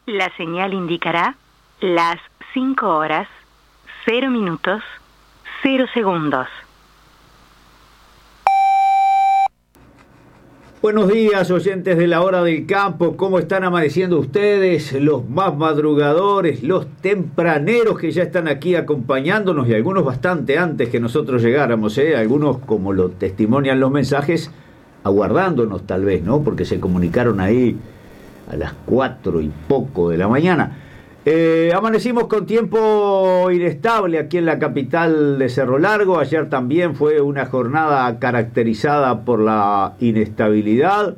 La señal indicará las 5 horas, 0 minutos, 0 segundos. Buenos días, oyentes de la Hora del Campo. ¿Cómo están amaneciendo ustedes? Los más madrugadores, los tempraneros que ya están aquí acompañándonos, y algunos bastante antes que nosotros llegáramos, algunos, como lo testimonian los mensajes, aguardándonos tal vez, ¿no? Porque se comunicaron ahí a las 4 y poco de la mañana. Amanecimos con tiempo inestable aquí en la capital de Cerro Largo. Ayer también fue una jornada caracterizada por la inestabilidad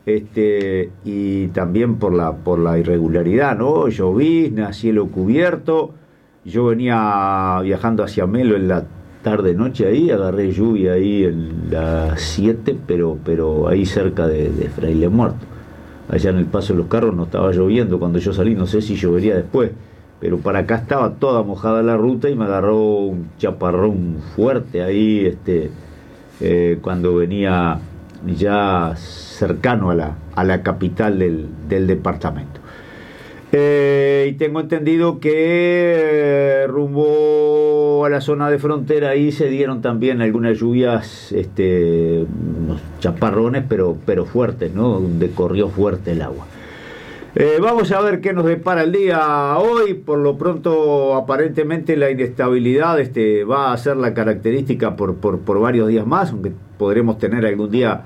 y también por la irregularidad, ¿no? Llovizna, cielo cubierto. Yo venía viajando hacia Melo en la tarde-noche ahí, agarré lluvia ahí en las 7, pero ahí cerca de Fraile Muerto. Allá en el Paso de los Carros no estaba lloviendo cuando yo salí, no sé si llovería después, pero para acá estaba toda mojada la ruta y me agarró un chaparrón fuerte ahí cuando venía ya cercano a la capital del departamento. Y tengo entendido que rumbo a la zona de frontera ahí se dieron también algunas lluvias, unos chaparrones, pero fuertes, ¿no? Donde corrió fuerte el agua. Vamos a ver qué nos depara el día hoy. Por lo pronto, aparentemente la inestabilidad va a ser la característica por varios días más, aunque podremos tener algún día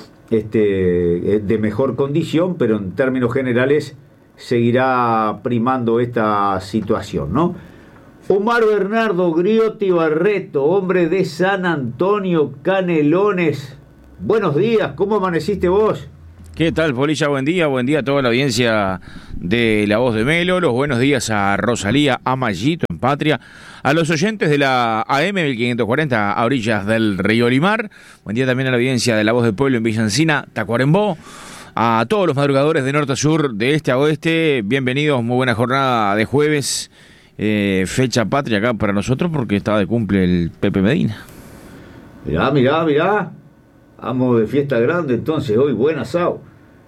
de mejor condición, pero en términos generales seguirá primando esta situación, ¿no? Omar Bernardo Griotti Barreto, hombre de San Antonio, Canelones. Buenos días, ¿cómo amaneciste vos? ¿Qué tal, Polilla? Buen día a toda la audiencia de La Voz de Melo. Los buenos días a Rosalía, a Mayito en Patria, a los oyentes de la AM 1540 a orillas del río Limar. Buen día también a la audiencia de La Voz del Pueblo en Villa Encina, Tacuarembó. A todos los madrugadores de norte a sur, de este a oeste, bienvenidos, muy buena jornada de jueves, fecha patria acá para nosotros porque estaba de cumple el Pepe Medina. Mirá, vamos de fiesta grande entonces, hoy buen asado.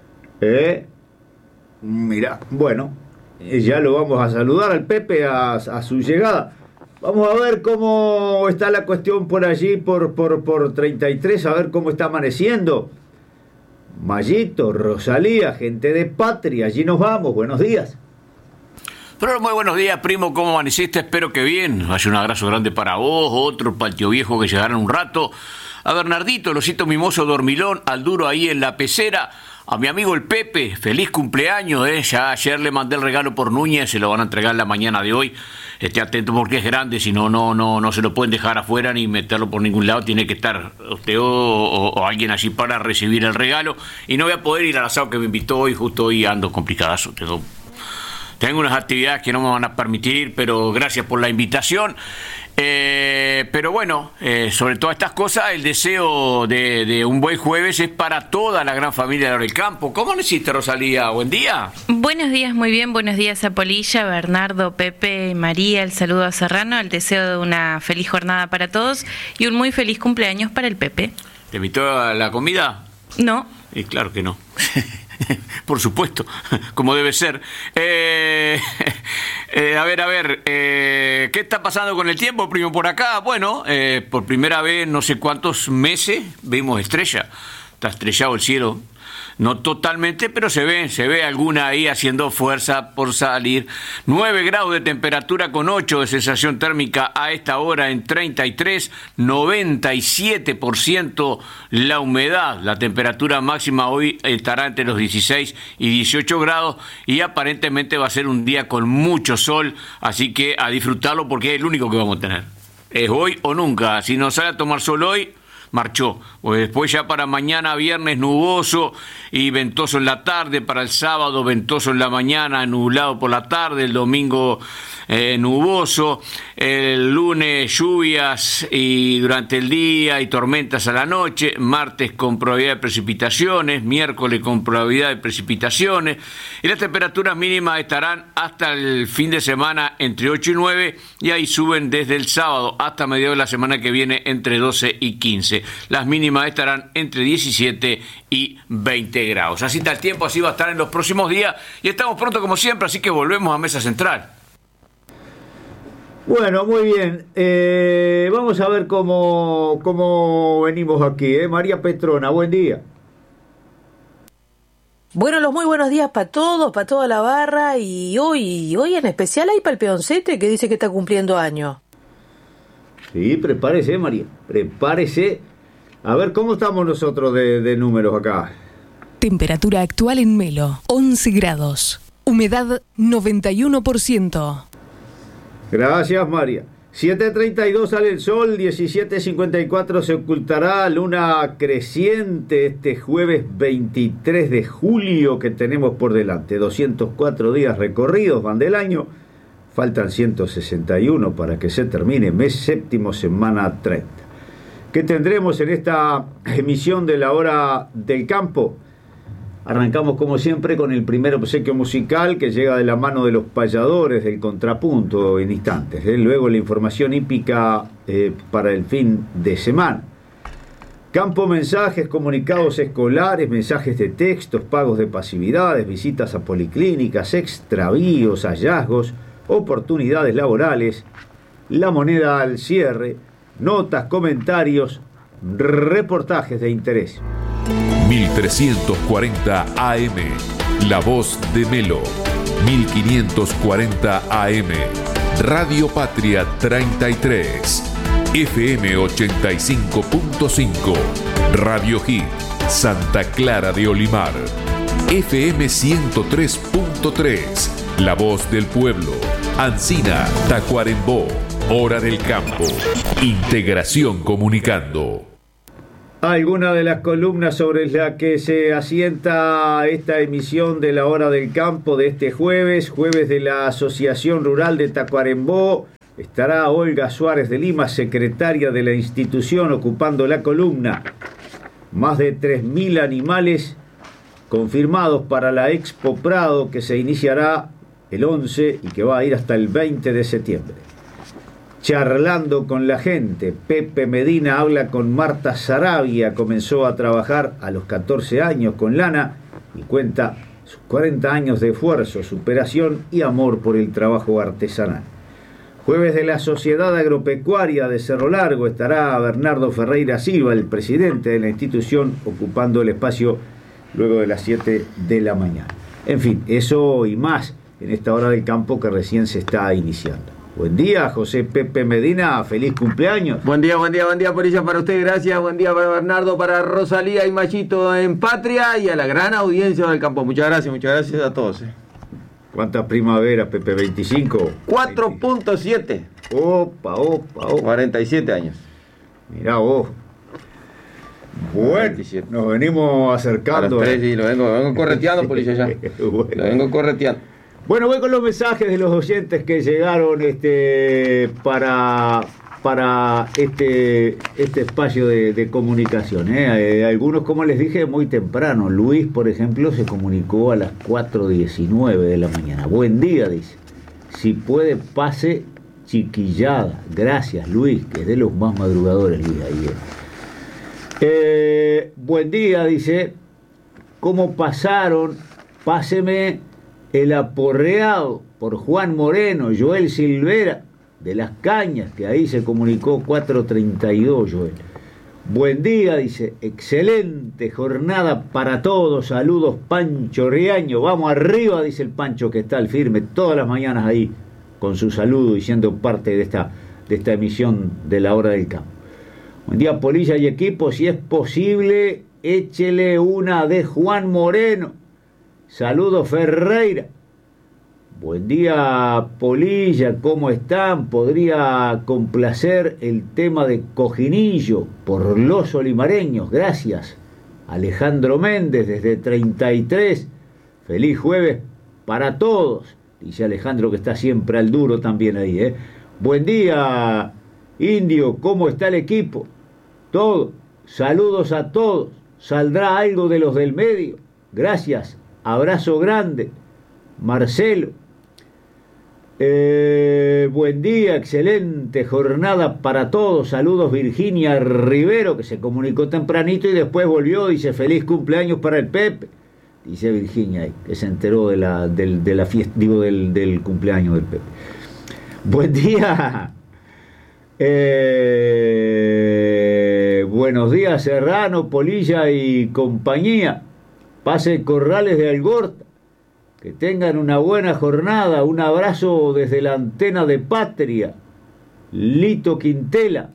Mirá, bueno, ya lo vamos a saludar al Pepe a su llegada. Vamos a ver cómo está la cuestión por allí, por 33, a ver cómo está amaneciendo. Mayito, Rosalía, gente de Patria, allí nos vamos, buenos días. Pero muy buenos días, primo, ¿cómo amaneciste? Espero que bien. Vaya un abrazo grande para vos, otro para el tío viejo que llegaron un rato, a Bernardito, el osito mimoso dormilón, al duro ahí en la pecera, a mi amigo el Pepe, feliz cumpleaños, ya ayer le mandé el regalo por Núñez, se lo van a entregar la mañana de hoy. Esté atento porque es grande, si no se lo pueden dejar afuera ni meterlo por ningún lado, tiene que estar usted o alguien allí para recibir el regalo. Y no voy a poder ir al asado que me invitó hoy, justo hoy ando complicadazo. Tengo unas actividades que no me van a permitir, pero gracias por la invitación. Pero bueno, sobre todas estas cosas, el deseo de un buen jueves es para toda la gran familia del campo. ¿Cómo necesitas, Rosalía? Buen día. Buenos días, muy bien. Buenos días a Polilla, Bernardo, Pepe, María. El saludo a Serrano. El deseo de una feliz jornada para todos y un muy feliz cumpleaños para el Pepe. ¿Te invitó a la comida? No. Y claro que no. Por supuesto, como debe ser. A ver, ¿qué está pasando con el tiempo, primo, por acá? Bueno, por primera vez, no sé cuántos meses, vimos estrella. Está estrellado el cielo. No totalmente, pero se ve alguna ahí haciendo fuerza por salir. 9 grados de temperatura con 8 de sensación térmica a esta hora en 33, 97% la humedad. La temperatura máxima hoy estará entre los 16 y 18 grados y aparentemente va a ser un día con mucho sol, así que a disfrutarlo porque es el único que vamos a tener. Es hoy o nunca. Si no sale a tomar sol hoy, marchó. Pues después ya para mañana viernes nuboso y ventoso en la tarde, para el sábado ventoso en la mañana, nublado por la tarde, el domingo nuboso, el lunes lluvias y durante el día y tormentas a la noche, martes con probabilidad de precipitaciones, miércoles con probabilidad de precipitaciones y las temperaturas mínimas estarán hasta el fin de semana entre 8 y 9 y ahí suben desde el sábado hasta mediados de la semana que viene entre 12 y 15. 13. Las mínimas estarán entre 17 y 20 grados. Así está el tiempo, así va a estar en los próximos días. Y estamos pronto como siempre, así que volvemos a Mesa Central. Bueno, muy bien. Vamos a ver cómo venimos aquí. María Petrona, buen día. Bueno, los muy buenos días para todos, para toda la barra, y hoy en especial hay para el peoncete que dice que está cumpliendo años. Sí, prepárese, María, prepárese. A ver, ¿cómo estamos nosotros de números acá? Temperatura actual en Melo, 11 grados. Humedad, 91%. Gracias, María. 7:32 sale el sol, 17:54 se ocultará, luna creciente este jueves 23 de julio que tenemos por delante. 204 días recorridos van del año, faltan 161 para que se termine, mes séptimo, semana 30. ¿Qué tendremos en esta emisión de la hora del campo? Arrancamos como siempre con el primer obsequio musical que llega de la mano de los payadores del contrapunto en instantes. Luego la información hípica para el fin de semana. Campo, mensajes, comunicados escolares, mensajes de textos, pagos de pasividades, visitas a policlínicas, extravíos, hallazgos, oportunidades laborales, la moneda al cierre, notas, comentarios, reportajes de interés. 1340 AM, La Voz de Melo. 1540 AM, Radio Patria 33. FM 85.5, Radio Hit, Santa Clara de Olimar. FM 103.3, La Voz del Pueblo. Ancina, Tacuarembó. Hora del Campo. Integración Comunicando. Alguna de las columnas sobre la que se asienta esta emisión de la Hora del Campo de este jueves de la Asociación Rural de Tacuarembó. Estará Olga Suárez de Lima, secretaria de la institución, ocupando la columna. Más de 3.000 animales confirmados para la Expo Prado, que se iniciará el 11 y que va a ir hasta el 20 de septiembre. Charlando con la gente, Pepe Medina habla con Marta Sarabia. Comenzó a trabajar a los 14 años con lana y cuenta sus 40 años de esfuerzo, superación y amor por el trabajo artesanal. Jueves de la Sociedad Agropecuaria de Cerro Largo, estará Bernardo Ferreira Silva, el presidente de la institución, ocupando el espacio luego de las 7 de la mañana. En fin, eso y más en esta Hora del Campo que recién se está iniciando. Buen día, José Pepe Medina, feliz cumpleaños. Buen día, Polilla, para usted, gracias. Buen día para Bernardo, para Rosalía y Machito en Patria y a la gran audiencia del campo. Muchas gracias a todos. ¿Cuántas primaveras, Pepe? ¿25? 4.7. Opa. 47 años. Mirá vos. Bueno, 47. Nos venimos acercando. A los 3, sí, lo vengo correteando, Polilla, ya. Bueno. Lo vengo correteando. Bueno, voy con los mensajes de los oyentes que llegaron para este espacio de comunicación. Algunos, como les dije, muy temprano. Luis, por ejemplo, se comunicó a las 4:19 de la mañana. Buen día, dice. Si puede, pase chiquillada. Gracias, Luis, que es de los más madrugadores, Luis, ahí. Buen día, dice. ¿Cómo pasaron? Páseme el aporreado por Juan Moreno, Joel Silvera, de Las Cañas, que ahí se comunicó 4:32, Joel. Buen día, dice, excelente jornada para todos, saludos Pancho Riaño, vamos arriba, dice el Pancho, que está al firme todas las mañanas ahí, con su saludo y siendo parte de esta emisión de la Hora del Campo. Buen día, Polilla y equipo, si es posible, échele una de Juan Moreno. Saludos, Ferreira. Buen día, Polilla, ¿cómo están? Podría complacer el tema de Cojinillo por los olimareños. Gracias. Alejandro Méndez, desde 33. Feliz jueves para todos. Dice Alejandro, que está siempre al duro también ahí. Buen día, Indio, ¿cómo está el equipo? Todo. Saludos a todos. ¿Saldrá algo de los del medio? Gracias. Abrazo grande, Marcelo. Buen día, excelente jornada para todos. Saludos Virginia Rivero, que se comunicó tempranito y después volvió. Dice feliz cumpleaños para el Pepe. Dice Virginia, que se enteró de la fiesta, digo, del cumpleaños del Pepe. Buen día. Buenos días, Serrano, Polilla y compañía. Pase Corrales de Algorta. Que tengan una buena jornada. Un abrazo desde la antena de Patria. Lito Quintela.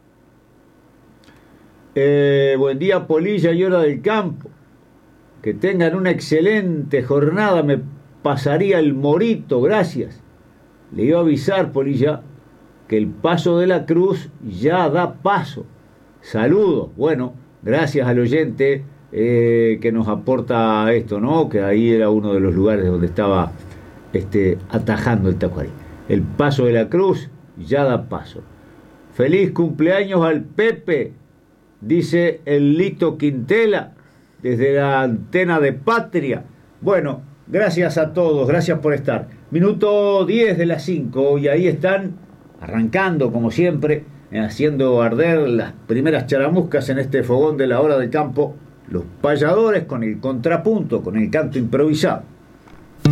Buen día, Polilla y Hora del Campo. Que tengan una excelente jornada. Me pasaría el Morito, gracias. Le iba a avisar, Polilla, que el Paso de la Cruz ya da paso. Saludos. Bueno, gracias al oyente que nos aporta esto, ¿no? Que ahí era uno de los lugares donde estaba atajando el Tacuarí. El Paso de la Cruz ya da paso. Feliz cumpleaños al Pepe, dice el Lito Quintela, desde la antena de Patria. Bueno, gracias a todos, gracias por estar. Minuto 10 de las 5 y ahí están arrancando, como siempre, haciendo arder las primeras charamuscas en este fogón de la Hora del Campo, los payadores con el contrapunto, con el canto improvisado.